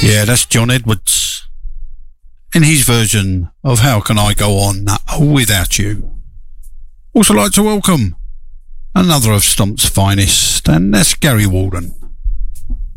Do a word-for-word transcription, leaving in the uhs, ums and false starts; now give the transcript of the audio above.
Yeah, that's John Edwards in his version of How Can I Go On Without You. Also like to welcome another of Stomp's finest, and that's Gary Walden.